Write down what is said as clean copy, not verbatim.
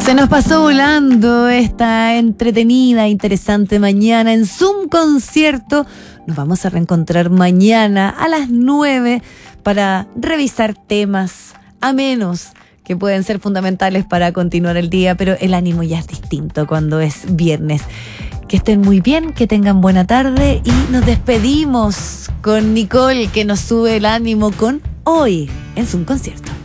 Se nos pasó volando esta entretenida, interesante mañana en Zoom Concierto. Nos vamos a reencontrar mañana a las 9 para revisar temas amenos que pueden ser fundamentales para continuar el día, pero el ánimo ya es distinto cuando es viernes. Que estén muy bien, que tengan buena tarde y nos despedimos con Nicole, que nos sube el ánimo con Hoy en Zoom Concierto.